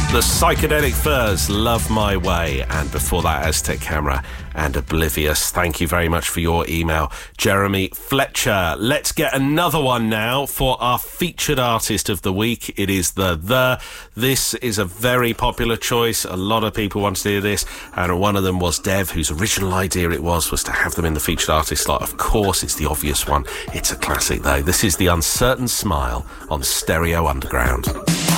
The Psychedelic Furs, Love My Way, and before that, Aztec Camera and Oblivious. Thank you very much for your email, Jeremy Fletcher. Let's get another one now for our featured artist of the week. It is The. This is a very popular choice. A lot of people wanted to hear this, and one of them was Dev, whose original idea it was to have them in the featured artist slot. Of course, it's the obvious one. It's a classic, though. This is The Uncertain Smile on Stereo Underground.